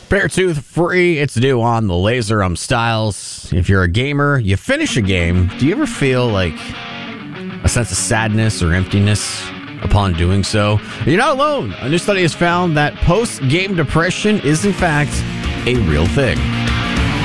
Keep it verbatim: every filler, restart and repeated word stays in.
Beartooth free. It's new on the Laser. I'm Styles. If you're a gamer, you finish a game. Do you ever feel like a sense of sadness or emptiness upon doing so? You're not alone. A new study has found that post-game depression is, in fact, a real thing.